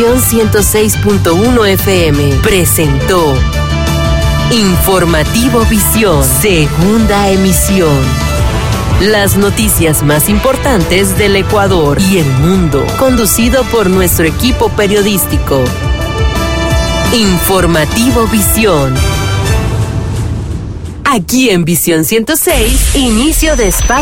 Visión 106.1 FM presentó Informativo Visión, segunda emisión. Las noticias más importantes del Ecuador y el mundo, conducido por nuestro equipo periodístico. Informativo Visión. Aquí en Visión 106, inicio de espacio.